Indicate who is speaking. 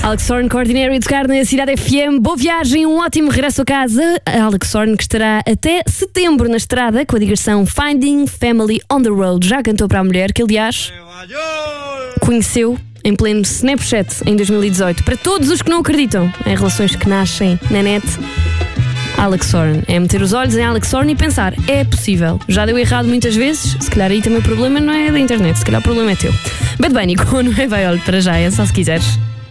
Speaker 1: Alex Horne, Ordinary a tocar na Cidade FM. Boa viagem, um ótimo regresso a casa. Alex Horne, que estará até setembro na estrada com a digressão Finding Family on the Road. Já cantou para a mulher, que aliás conheceu em pleno Snapchat em 2018. Para todos os que não acreditam em relações que nascem na net, Alex Horne é meter os olhos em Alex Horne e pensar, é possível. Já deu errado muitas vezes, se calhar aí também o problema não é da internet, se calhar o problema é teu. Bad Bunny com No Hey Vai Olho para já, é só se quiseres.